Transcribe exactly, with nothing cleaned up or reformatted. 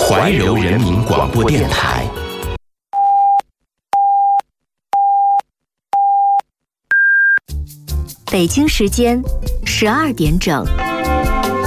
怀柔人民广播电台。 北京时间十二点整。